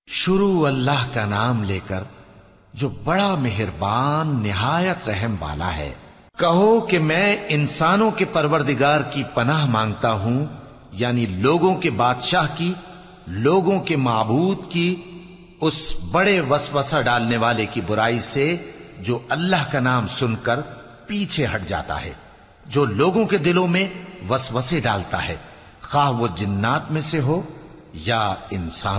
शुरू अल्लाह का नाम लेकर जो बड़ा मेहरबान निहायत रहम वाला है। कहो कि मैं इंसानों के परवरदिगार की पनाह मांगता हूं, यानी लोगों के बादशाह की, लोगों के माबूद की, उस बड़े वसवसा डालने वाले की बुराई से जो अल्लाह का नाम सुनकर पीछे हट जाता है, जो लोगों के दिलों में वसवसे डालता है, खा वो जिन्नात में से हो या इंसान।